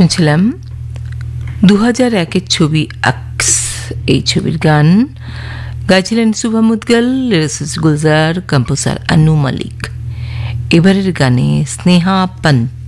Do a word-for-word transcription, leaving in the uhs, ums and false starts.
শুনছিলাম দু হাজার একের ছবি আক্স, এই ছবির গান গাইছিলেন শুভা মুদগল, লিরিসিস্ট গুলজার, কম্পোজার আনু মালিক। এবারের গানে স্নেহা পান্ত